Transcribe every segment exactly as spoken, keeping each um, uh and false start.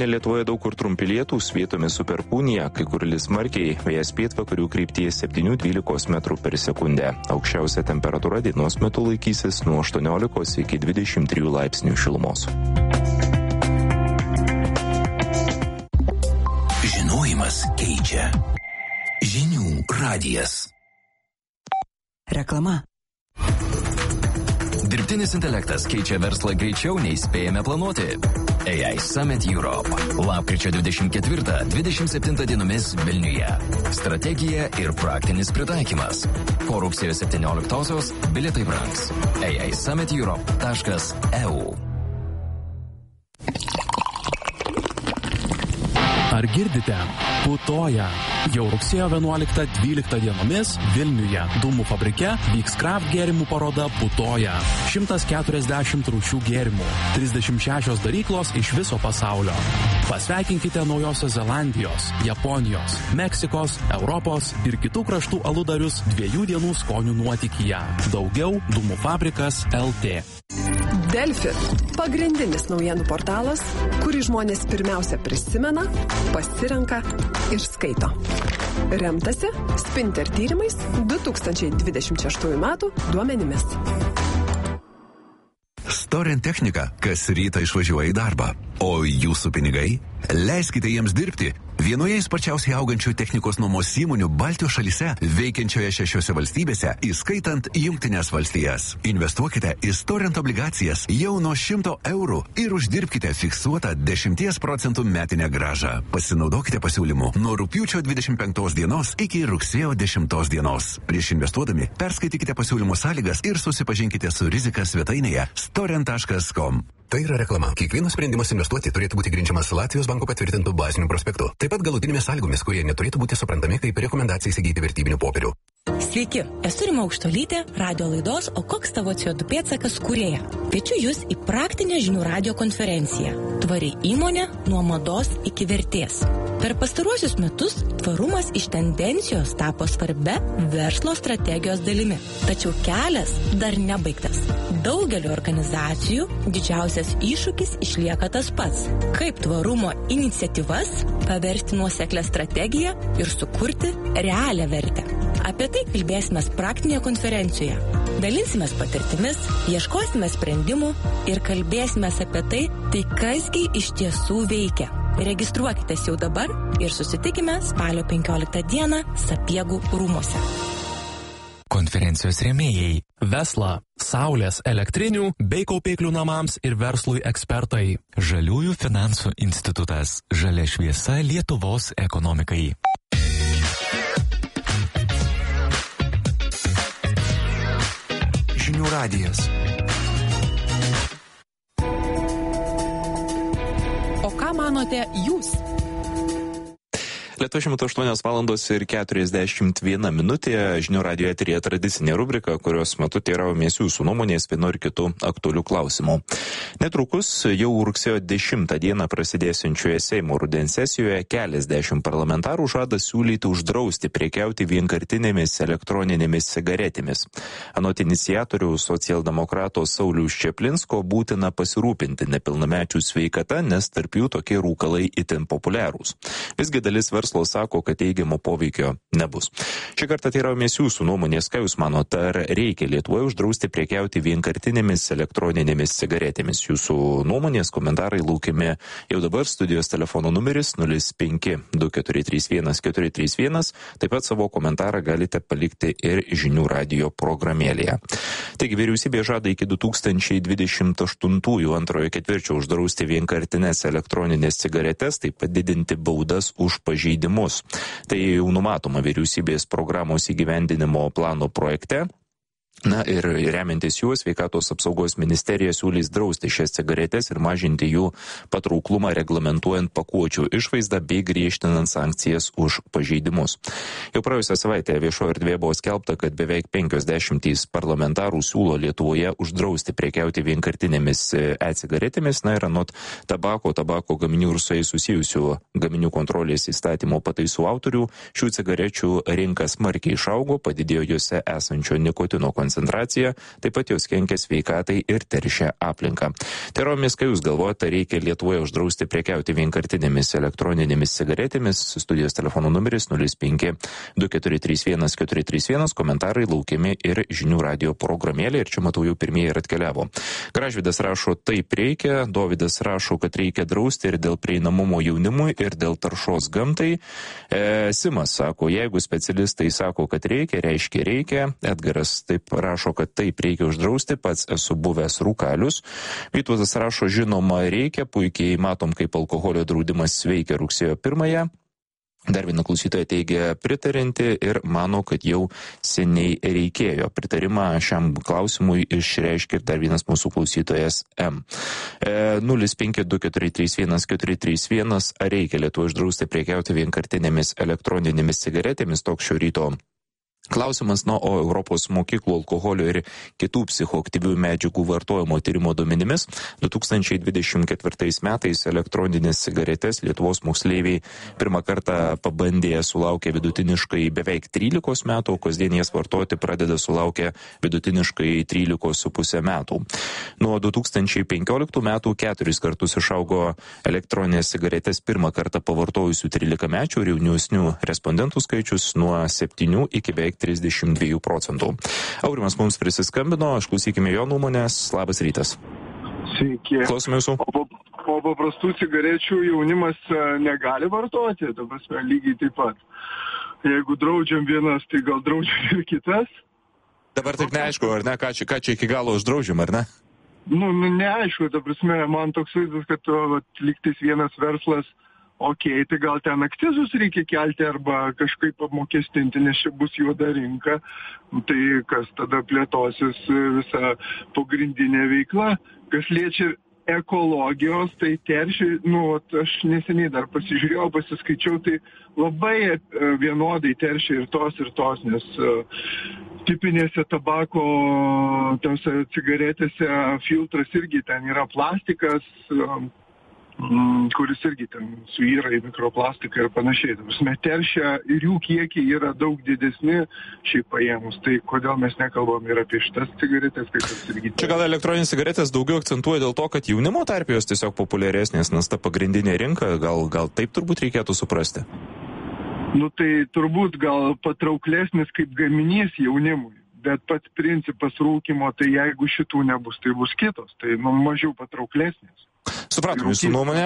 Šiandien Lietuvoje daug kur trumpi lietūs, vietomis su perkūnija, kai kur lis smarkiai, vėjas pietvakarių krypties septyni dvylika metrų per sekundę. Aukščiausia temperatūra dienos metu laikysis nuo aštuoniolikos iki dvidešimt trijų laipsnių šilumos. Žinojimas keičia. Žinių radijas. Reklama. Dirbtinis intelektas keičia verslą greičiau nei spėjame planuoti. A I Summit Europe. Lapkričio dvidešimt ketvirtą dvidešimt septintą dienomis Vilniuje. Strategija ir praktinis pritaikymas. Po rugsėjo septynioliktosios bilietai brangs. A I Summit Europe taškas E U. Ar girdite? Putoja. Jau rugsėjo vienuoliktą dvyliktą dienomis Vilniuje Dūmų fabrike vyks kraft gėrimų paroda Putoja. šimtas keturiasdešimt rūšių gėrimų, trisdešimt šešios daryklos iš viso pasaulio. Pasveikinkite Naujosios Zelandijos, Japonijos, Meksikos, Europos ir kitų kraštų aludarius dviejų dienų skonių nuotykyje. Daugiau Dūmų fabrikas L T. Delfi – pagrindinis naujienų portalas, kurį žmonės pirmiausia prisimena, pasirenka ir skaito. Remtasi Spinter tyrimais du tūkstančiai dvidešimt šeštųjų metų duomenimis. Storent technika kas rytą išvažiuoja į darbą, o jūsų pinigai? Leiskite jiems dirbti. Vienoje sparčiausiai augančių technikos nuomos įmonių Baltijos šalyse, veikiančioje šešiose valstybėse, įskaitant Jungtines valstijas. Investuokite į Storent obligacijas jau nuo šimto eurų ir uždirbkite fiksuotą dešimties procentų metinę grąžą. Pasinaudokite pasiūlymu nuo rugpjūčio dvidešimt penktos dienos iki rugsėjo dešimtos dienos. Prieš investuodami perskaitykite pasiūlymo sąlygas ir susipažinkite su rizika svetainėje storent taškas com. Tai yra reklama. Kiekvienas sprendimas investuoti turėtų būti grindžiamas Latvijos banko patvirtintų bazinių prospektų. Taip pat galutinėmis sąlygomis, kurie neturėtų būti suprantami kaip rekomendacija įsigyti vertybinių popierių. Sveiki, esu Rima Aukštuolytė, radio laidos O koks tavo C O du pėdsakas kūrėja. Kviečiu jūs į praktinę žinių radio konferenciją. Tvari įmonė nuo mados iki vertės. Per pastaruosius metus tvarumas iš tendencijos tapo svarbia verslo strategijos dalimi. Tačiau kelias dar nebaigtas. Daugelio organizacijų didžiausias iššūkis išlieka tas pats. Kaip tvarumo iniciatyvas paversti nuoseklę strategiją ir sukurti realią vertę. Apie tai kalbėsime praktinėje konferencijoje. Dalinsimės patirtimis, ieškosime sprendimų ir kalbėsime apie tai, tai kasgi iš tiesų veikia. Registruokitės jau dabar ir susitikime spalio penkioliktą dieną Sapiegų rūmuose. Konferencijos rėmėjai. Vesla, saulės elektrinių bei kaupiklių namams ir verslui ekspertai. Žaliųjų finansų institutas. Žalia šviesa Lietuvos ekonomikai. Žinių radijas. O ką manote jūs? Lietuva šimtas aštuonios valandos ir keturiasdešimt viena minutė. Žinių radijo eteryje tradicinė rubrika, kurios metu teiravomės jūsų nuomonės vienu ir kitu aktualiu klausimu. Netrukus jau rugsėjo dešimtą dieną prasidėsiančioje Seimo rudens sesijoje keliasdešimt parlamentarų žada siūlyti uždrausti prekiauti vienkartinėmis elektroninėmis cigaretėmis. Anot iniciatorių socialdemokrato Sauliaus Čaplinsko būtina pasirūpinti nepilnamečių sveikata, nes tarp jų tokie rūkalai itin populiarūs. Visgi dalis verslo sako, kad teigiamo poveikio nebus. Šį kartą teiravomės jūsų nuomonės, ką jūs manote, ar reikia Lietuvoje uždrausti prekiauti vienkartinėmis elektroninėmis cigaretėmis. Jūsų nuomonės komentarai laukiami jau dabar. Studijos telefono numeris nulis penki du keturi trys vienas keturi trys vienas. Taip pat savo komentarą galite palikti ir žinių radijo programėlėje. Taigi vyriausybė žada iki du tūkstančiai dvidešimt aštuntųjų antrojo ketvirčio uždrausti vienkartinės elektroninės cigaretes, taip pat didinti baudas už pažeidimus. Tai jau numatoma vyriausybės programos įgyvendinimo plano projekte. Na ir remiantis juo, sveikatos apsaugos ministerija siūlys drausti šias cigaretės ir mažinti jų patrauklumą reglamentuojant pakuočių išvaizdą bei griežtinant sankcijas už pažeidimus. Jau praėjusią savaitę viešoje erdvėje buvo skelbta, kad beveik penkiasdešimt parlamentarų siūlo Lietuvoje uždrausti prekiauti vienkartinėmis e-cigaretėmis. Na ir anot tabako, tabako gaminių ir su jais susijusių gaminių kontrolės įstatymo pataisų autorių, šių cigarečių rinka smarkiai išaugo, padidėjo juose esančio nikotino koncentracija, taip pat jos kenkia sveikatai ir teršia aplinką. Teromis, kai jūs galvojate, reikia Lietuvoje uždrausti prekiauti vienkartinėmis elektroninėmis cigaretėmis, studijos telefono numeris nulis penki du keturi trys vienas keturi trys vienas, komentarai laukiami ir žinių radio programėlė, ir čia matau jau pirmieji ir atkeliavo. Gražvydas rašo, taip reikia, Dovydas rašo, kad reikia drausti ir dėl prieinamumo jaunimui, ir dėl taršos gamtai. E, Simas sako, jeigu specialistai sako, kad reikia, reiškia reikia. Edgaras taip rašo, kad taip reikia uždrausti, pats esu buvęs rūkalius. Vytautas rašo, žinoma reikia, puikiai matom, kaip alkoholio draudimas veikia rugsėjo pirmąją. Dar viena klausytoja teigia pritarinti ir mano, kad jau seniai reikėjo. Pritarimą šiam klausimui išreiškia ir dar vienas mūsų klausytojas M. E, nulis penki du keturi trys vienas keturi trys vienas, ar reikia Lietuvoje uždrausti prekiauti vienkartinėmis elektroninėmis cigaretėmis, toks šio ryto klausimas. Na, o Europos mokyklų alkoholio ir kitų psichoaktyvių medžiagų vartojimo tyrimo duomenimis du tūkstančiai dvidešimt ketvirtais metais elektroninės cigaretės Lietuvos moksleiviai pirmą kartą pabandė sulaukė vidutiniškai beveik trylikos metų, o kasdien jas vartoti pradeda sulaukę vidutiniškai trylikos su pusė metų. Nuo du tūkstančiai penkioliktų metų keturis kartus išaugo elektroninės cigaretės pirmą kartą pavartojusių trylikamečių ir jaunesnių respondentų skaičius nuo septynių iki beveik trisdešimt dviejų procentų. Aurimas mums prisiskambino, išklausykime jo nuomonės. Labas rytas. Sveiki. Klausome jūsų. O, o paprastų cigarečių jaunimas negali vartoti, ta prasme, lygiai taip pat. Jeigu draudžiam vienas, tai gal draudžiam ir kitas. Dabar taip neaišku, ar ne, ką čia, ką čia iki galo uždraudžiam, ar ne? Nu, nu neaišku, ta prasme, man toks vaizdas, kad vat, lygtais vienas verslas, okei, okay, tai gal ten akcizus reikia kelti arba kažkaip apmokestinti, nes čia bus juoda rinka, tai kas tada plėtosis visa pagrindinė veikla, kas liečia ekologijos, tai teršia, nu, aš neseniai dar pasižiūrėjau, pasiskaičiau, tai labai vienodai teršia ir tos, ir tos, nes tipinėse tabako, tose cigaretėse filtras irgi ten yra plastikas, kuris irgi ten suyra į mikroplastiką ir panašiai. Prasme, teršia ir jų kiekiai yra daug didesni šiaip paėmus. Tai kodėl mes nekalbam ir apie šitas cigaretės, kaip tas irgi... Čia gal elektroninės cigaretės daugiau akcentuoja dėl to, kad jaunimo tarpe jos tiesiog populiaresnės, nes ta pagrindinė rinka, gal, gal taip turbūt reikėtų suprasti? Nu tai turbūt gal patrauklesnis kaip gaminys jaunimui. Bet pats principas rūkimo, tai jeigu šitų nebus, tai bus kitos. Tai nu, mažiau patrauklesnės. Supratom jūsų nuomonę.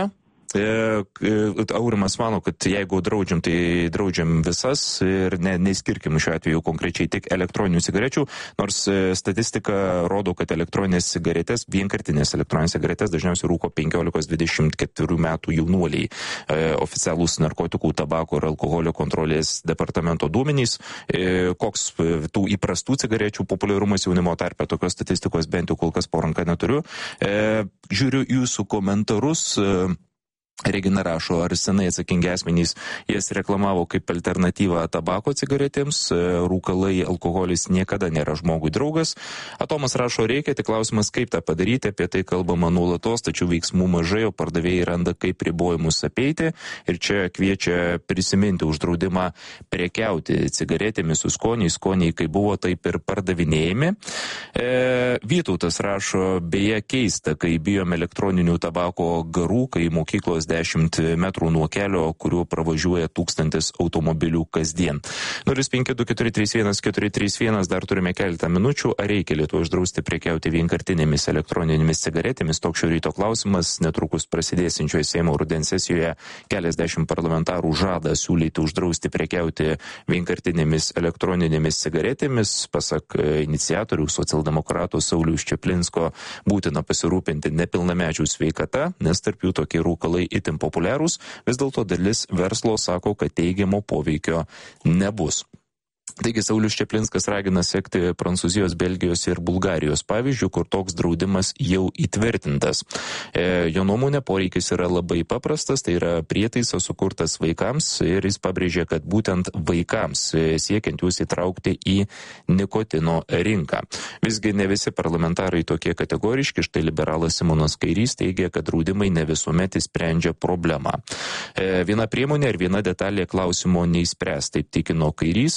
Aurimas mano, kad jeigu draudžiam, tai draudžiam visas ir ne, neskirkim šiuo atveju konkrečiai tik elektroninių cigarečių, nors statistika rodo, kad elektroninės cigaretės, vienkartinės elektroninės cigaretės dažniausiai rūko penkiolikos dvidešimt keturių metų jaunuoliai. E, oficialūs narkotikų, tabako ir alkoholio kontrolės departamento duomenys, e, koks tų įprastų cigarečių populiarumas jaunimo tarpe, tokios statistikos bent jau kol kas po ranką neturiu. E, žiūriu jūsų komentarus. E, Regina rašo, ar senai atsakingi asmenys jas reklamavo kaip alternatyvą tabako cigaretėms, rūkalai, alkoholis niekada nėra žmogui draugas. Atomas rašo, reikia, tik klausimas, kaip tą padaryti, apie tai kalbama nuolatos, tačiau veiksmų mažai, o pardavėjai randa, kaip ribojimus apeiti. Ir čia kviečia prisiminti uždraudimą prekiauti cigaretėmis su skoniais, skoniai kaip buvo, taip ir pardavinėjami. E, Vytautas rašo, beje keista, kai bijom elektroninių tabako garų, kai mokyklos dešimt metrų nuo kelio, kuriuo pravažiuoja tūkstantis automobilių kasdien. nulis penki du keturi trys vienas keturi trys vienas, dar turime keletą minučių. Ar reikia Lietuvoje uždrausti prekiauti vienkartinėmis elektroninėmis cigaretėmis? Toks šio ryto klausimas. Netrukus prasidėsinčioje Seimo rudens sesijoje keliasdešimt parlamentarų žada siūlyti uždrausti prekiauti vienkartinėmis elektroninėmis cigaretėmis. Pasak iniciatorių socialdemokratų Sauliaus Čaplinsko, būtina pasirūpinti nepilnamečių sveikata, nes tarp jų tokie rūkalai itin populiarūs, vis dėlto dalis verslo sako, kad teigiamo poveikio nebus. Taigi Saulius Čaplinskas ragina sekti Prancūzijos, Belgijos ir Bulgarijos pavyzdžių, kur toks draudimas jau įtvirtintas. E, jo nuomonė, poreikis yra labai paprastas, tai yra prietaisas sukurtas vaikams ir jis pabrėžė, kad būtent vaikams siekiant jūs įtraukti į nikotino rinką. Visgi ne visi parlamentarai tokie kategoriški, štai liberalas Simonas Kairys teigia, kad draudimai ne visuomet įsprendžia problemą. E, viena priemonė ir viena detalė klausimo neįspręs, taip tikino Kairys.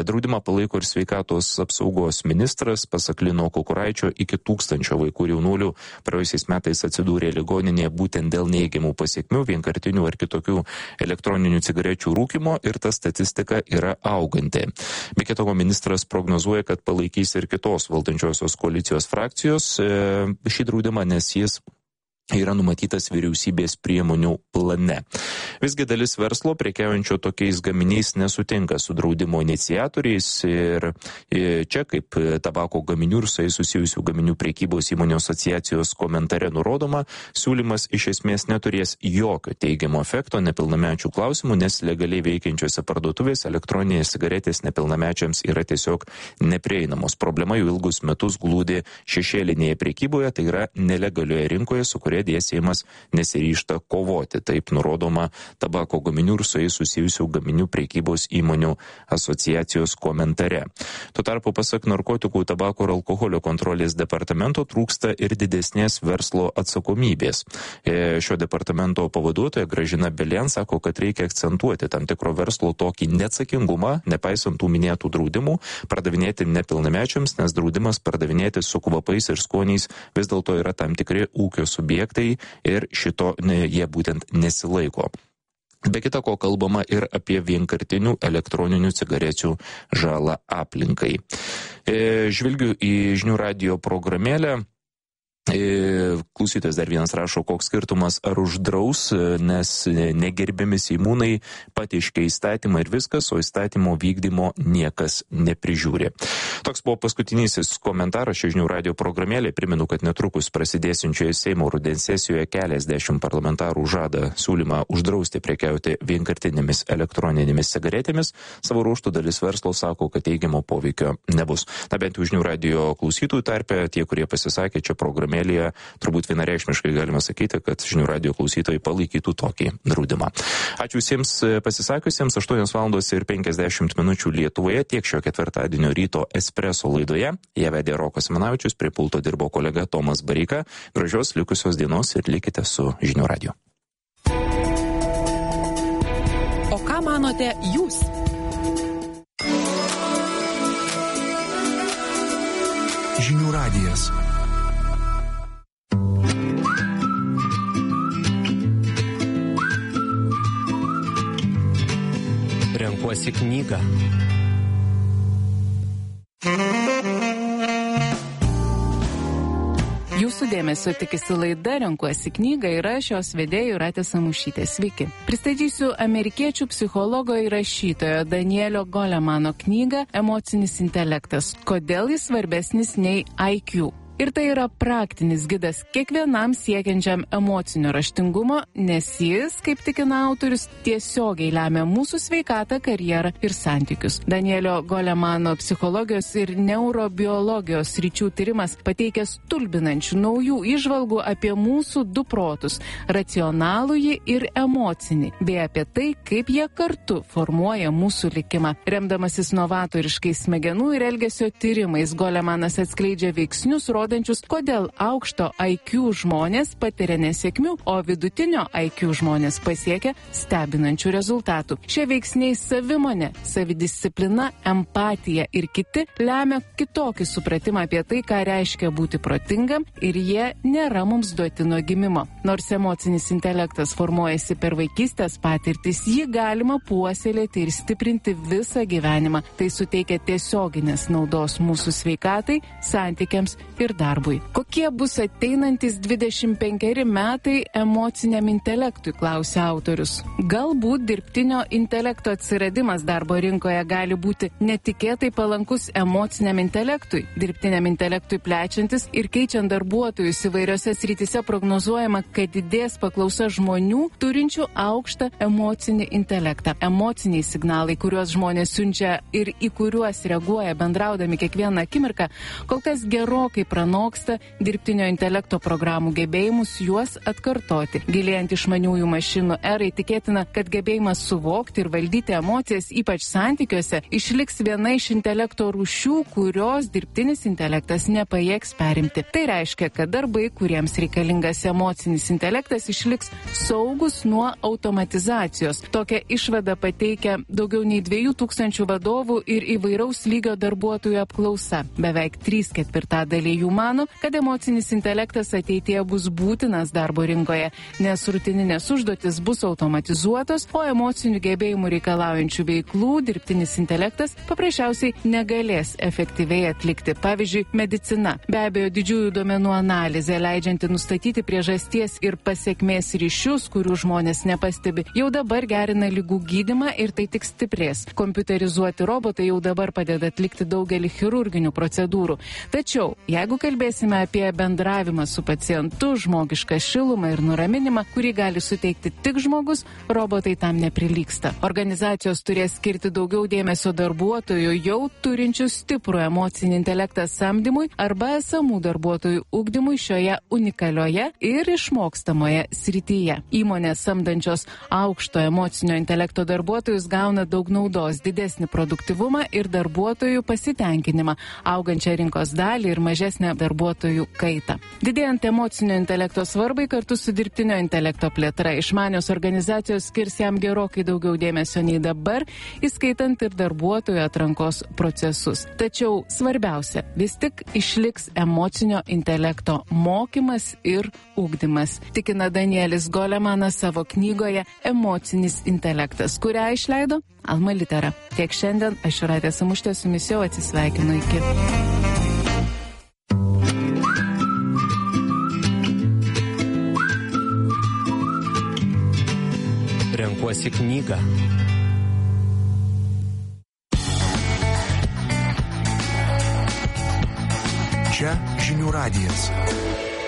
Draudimą palaiko ir sveikatos apsaugos ministras. Pasak Lino Kukuraičio, iki tūkstančio vaikų ir jaunuolių praėjusiais metais atsidūrė ligoninėje būtent dėl neigiamų pasiekmių, vienkartinių ar kitokių elektroninių cigarečių rūkymo, ir ta statistika yra auganti. Be kita ko, ministras prognozuoja, kad palaikys ir kitos valdančiosios koalicijos frakcijos šį draudimą, nes jis yra numatytas vyriausybės priemonių plane. Visgi dalis verslo prekiaujančio tokiais gaminiais nesutinka su draudimo iniciatoriais ir čia, kaip tabako gaminių ir su jais susijusių gaminių prekybos įmonių asociacijos komentare nurodoma, siūlymas iš esmės neturės jokio teigiamo efekto nepilnamečių klausimų, nes legaliai veikiančiose parduotuvėse elektroninės cigaretės nepilnamečiams yra tiesiog neprieinamos. Problema jau ilgus metus glūdi šešėlinėje prekyboje, tai yra nelegalioje rinkoje, su kuria Seimas nesiryžta kovoti. Taip nurodoma tabako gaminių ir su jais susijusių gaminių prekybos įmonių asociacijos komentare. Tuo tarpu, pasak narkotikų, tabako ir alkoholio kontrolės departamento, trūksta ir didesnės verslo atsakomybės. Šio departamento pavaduotoja Gražina Belien sako, kad reikia akcentuoti tam tikro verslo tokį neatsakingumą, nepaisant tų minėtų draudimų, pardavinėti nepilnamečiams, nes draudimas pardavinėti su kvapais ir skoniais vis dėlto yra tam tikri ūkio subjektai ir šito ne, jie būtent nesilaiko. Be kita ko, kalbama ir apie vienkartinių elektroninių cigarečių žalą aplinkai. Žvilgiu į Žinių radijo programėlę. Klausytojas dar vienas rašo, koks skirtumas ar uždraus, nes negerbiami seimūnai pateiškia įstatymą ir viskas, o įstatymo vykdymo niekas neprižiūri. Toks buvo paskutinysis komentaras šią Žinių radijo programėlė. Primenu, kad netrukus prasidėsinčioje Seimo rudens sesijoje keliasdešimt parlamentarų žada siūlymą uždrausti prekiauti vienkartinėmis elektroninėmis cigaretėmis. Savo ruožtų dalis verslo sako, kad teigiamo poveikio nebus. Na, bent jau Žinių radijo klausytojų tarpe, tie, kurie pasisakė čia programėlėje, turbūt vienareikšmiškai galima sakyti, kad Žinių radijo klausytojai palaikytų tokį draudimą. Ačiū visiems pasisakiusiems. aštuonios valandos ir penkiasdešimt minučių Lietuvoje, tiek šio ketvirtadienio ryto Espresso laidoje. Ją vedė Rokas Manavičius, prie pulto dirbo kolega Tomas Bareika. Gražios likusios dienos ir likite su Žinių radiju. O ką manote jūs? Žinių radijas. Renkuosi knygą. Jūsų dėmesio tikisi laida Renkuosi knygą ir aš jos vedėja Jūratė Samušytė. Sveiki. Pristatysiu amerikiečių psichologo ir rašytojo Danielio Golemano knygą Emocinis intelektas. Kodėl jis svarbesnis nei I Q? Ir tai yra praktinis gidas kiekvienam siekiančiam emocinio raštingumo, nes jis, kaip tikina autorius, tiesiogiai lemia mūsų sveikatą, karjerą ir santykius. Danielio Golemano psichologijos ir neurobiologijos sričių tyrimas pateikia stulbinančių naujų įžvalgų apie mūsų du protus – racionalųjį ir emocinį, bei apie tai, kaip jie kartu formuoja mūsų likimą. Remdamasis novatoriškais smegenų ir elgesio tyrimais, Golemanas atskleidžia veiksnius, kodėl aukšto I Q žmonės patiria nesėkmių, o vidutinio I Q žmonės pasiekia stebinančių rezultatų. Šie veiksniai savimonė, savidisciplina, empatija ir kiti lemia kitokį supratimą apie tai, ką reiškia būti protingam, ir jie nėra mums duoti nuo gimimo. Nors emocinis intelektas formuojasi per vaikystės patirtis, jį galima puoselėti ir stiprinti visą gyvenimą. Tai suteikia tiesioginės naudos mūsų sveikatai, santykiams ir darbui. Kokie bus ateinantis dvidešimt penkeri metai emociniam intelektui, klausia autorius. Galbūt dirbtinio intelekto atsiradimas darbo rinkoje gali būti netikėtai palankus emociniam intelektui. Dirbtiniam intelektui plečiantis ir keičiant darbuotojus įvairiose srityse prognozuojama, kad didės paklausa žmonių turinčių aukštą emocinį intelektą. Emociniai signalai, kuriuos žmonės siunčia ir į kuriuos reaguoja bendraudami kiekvieną akimirką, kol kas gerokai pranašauja pranoksta dirbtinio intelekto programų gebėjimus juos atkartoti. Gilėjant išmaniųjų mašinų erai, tikėtina, kad gebėjimas suvokti ir valdyti emocijas, ypač santykiuose, išliks viena iš intelekto rūšių, kurios dirbtinis intelektas nepajėgs perimti. Tai reiškia, kad darbai, kuriems reikalingas emocinis intelektas, išliks saugus nuo automatizacijos. Tokią išvadą pateikia daugiau nei dviejų tūkstančių vadovų ir įvairaus lygio darbuotojų apklausa. Beveik trys ketvirtadaliai jų mano, kad emocinis intelektas ateityje bus būtinas darbo rinkoje, nes rutininės užduotis bus automatizuotos, o emocinių gebėjimų reikalaujančių veiklų dirbtinis intelektas paprasčiausiai negalės efektyviai atlikti. Pavyzdžiui, medicina. Be abejo, didžiųjų duomenų analizė, leidžianti nustatyti priežasties ir pasekmės ryšius, kurių žmonės nepastebi, jau dabar gerina ligų gydymą ir tai tik stiprės. Kompiuterizuoti robotai jau dabar padeda atlikti daugelį chirurginių procedūrų. Tačiau, jeigu kalbėsime apie bendravimą su pacientu, žmogišką šilumą ir nuraminimą, kurį gali suteikti tik žmogus, robotai tam neprilygsta. Organizacijos turės skirti daugiau dėmesio darbuotojų jau turinčių stiprų emocinį intelektą samdymui arba esamų darbuotojų ugdymui šioje unikalioje ir išmokstamoje srityje. Įmonės samdančios aukšto emocinio intelekto darbuotojus gauna daug naudos, didesnį produktyvumą ir darbuotojų pasitenkinimą, augančią rinkos dalį ir mažesnę darbuotojų kaitą. Didėjant emocinio intelekto svarbai kartu su dirbtinio intelekto plėtra, išmanios organizacijos skirs jam gerokai daugiau dėmesio nei dabar, įskaitant ir darbuotojų atrankos procesus. Tačiau svarbiausia, vis tik išliks emocinio intelekto mokymas ir ugdymas. Tikina Danielis Golemanas savo knygoje Emocinis intelektas, kurią išleido Alma Litera. Tiek šiandien, aš Jūratė Samuštė su jumis jau atsisveikinu, iki. Renkuosi knygą. Čia Žinių radijas.